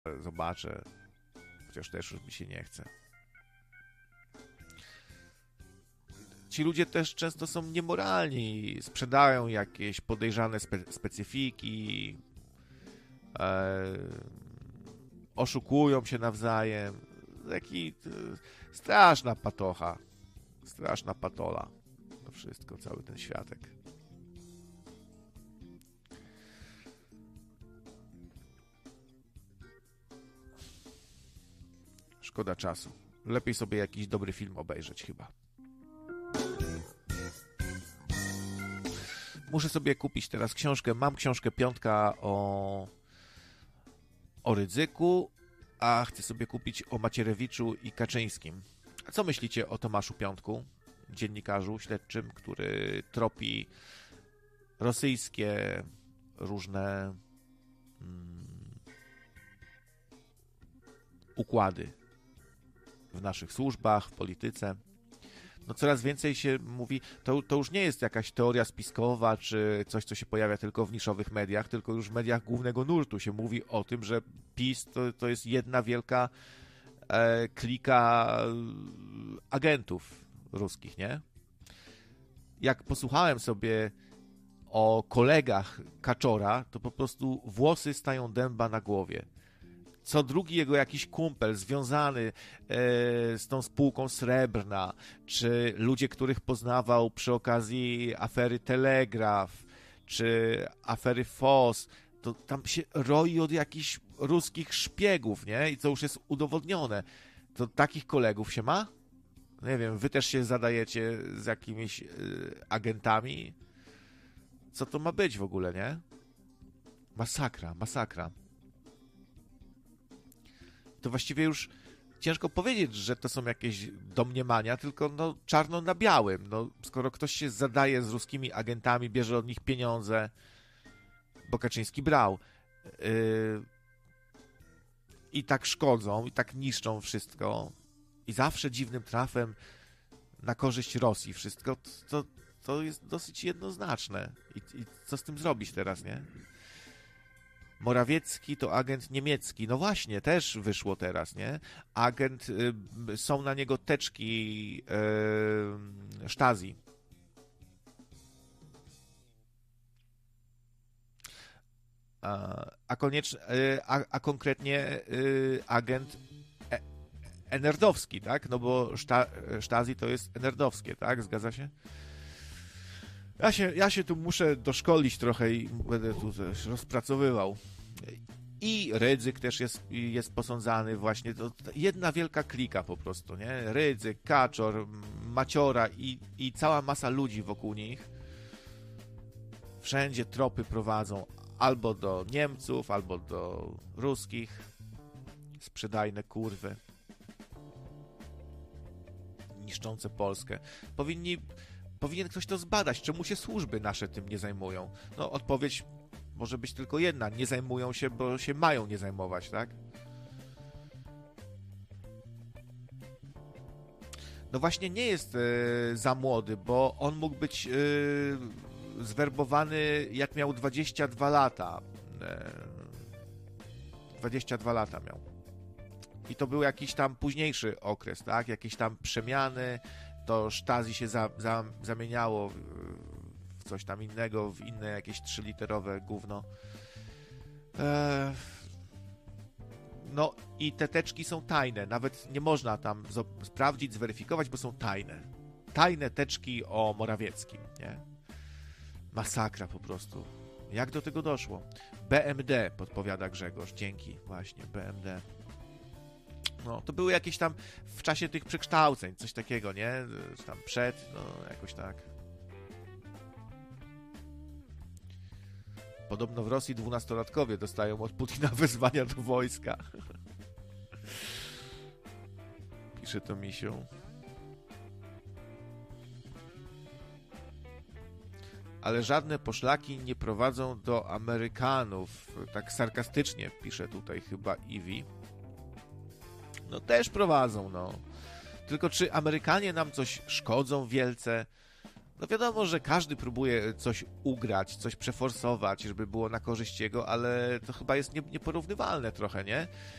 zobaczę, chociaż też już mi się nie chce. Ci ludzie też często są niemoralni, sprzedają jakieś podejrzane specyfiki, oszukują się nawzajem. Straszna patocha, straszna patola. To wszystko, cały ten światek. Szkoda czasu. Lepiej sobie jakiś dobry film obejrzeć chyba. Muszę sobie kupić teraz książkę. Mam książkę Piątka o Rydzyku, a chcę sobie kupić o Macierewiczu i Kaczyńskim. A co myślicie o Tomaszu Piątku, dziennikarzu śledczym, który tropi rosyjskie różne układy w naszych służbach, w polityce? No coraz więcej się mówi, to już nie jest jakaś teoria spiskowa, czy coś, co się pojawia tylko w niszowych mediach, tylko już w mediach głównego nurtu się mówi o tym, że PiS to jest jedna wielka klika agentów ruskich, nie? Jak posłuchałem sobie o kolegach Kaczora, to po prostu włosy stają dęba na głowie. Co drugi jego jakiś kumpel związany z tą spółką Srebrna, czy ludzie, których poznawał przy okazji afery Telegraf, czy afery FOS, to tam się roi od jakichś ruskich szpiegów, nie? I to już jest udowodnione. To takich kolegów się ma? Nie wiem, wy też się zadajecie z jakimiś agentami? Co to ma być w ogóle, nie? Masakra, masakra. To właściwie już ciężko powiedzieć, że to są jakieś domniemania, tylko no czarno na białym. No, skoro ktoś się zadaje z ruskimi agentami, bierze od nich pieniądze, bo Kaczyński brał, i tak szkodzą, i tak niszczą wszystko, i zawsze dziwnym trafem na korzyść Rosji wszystko, to jest dosyć jednoznaczne. I co z tym zrobić teraz, nie? Morawiecki to agent niemiecki. No właśnie, też wyszło teraz, nie? Agent, są na niego teczki Stasi. A konkretnie agent enerdowski, tak? No bo Stasi to jest enerdowskie, tak? Zgadza się? Ja się tu muszę doszkolić trochę i będę tu też rozpracowywał. I Rydzyk też jest posądzany właśnie. To jedna wielka klika po prostu, nie? Rydzyk, Kaczor, Maciora i cała masa ludzi wokół nich. Wszędzie tropy prowadzą albo do Niemców, albo do ruskich. Sprzedajne kurwy. Niszczące Polskę. Powinien ktoś to zbadać, czemu się służby nasze tym nie zajmują. No, odpowiedź może być tylko jedna. Nie zajmują się, bo się mają nie zajmować, tak? No właśnie nie jest za młody, bo on mógł być zwerbowany jak miał 22 lata. 22 lata miał. I to był jakiś tam późniejszy okres, tak? Jakieś tam przemiany, to Stasi się zamieniało w coś tam innego, w inne jakieś 3-literowe gówno. No i te teczki są tajne. Nawet nie można tam sprawdzić, zweryfikować, bo są tajne. Tajne teczki o Morawieckim, nie? Masakra po prostu. Jak do tego doszło? BMD, podpowiada Grzegorz. Dzięki, właśnie, BMD. No, to były jakieś tam w czasie tych przekształceń, coś takiego, nie? Czy tam przed, no, jakoś tak. Podobno w Rosji 12-latkowie dostają od Putina wezwania do wojska. Pisze to Misiu. Ale żadne poszlaki nie prowadzą do Amerykanów. Tak sarkastycznie pisze tutaj chyba Iwi. No też prowadzą, no. Tylko czy Amerykanie nam coś szkodzą wielce? No wiadomo, że każdy próbuje coś ugrać, coś przeforsować, żeby było na korzyść jego, ale to chyba jest nieporównywalne trochę, nie?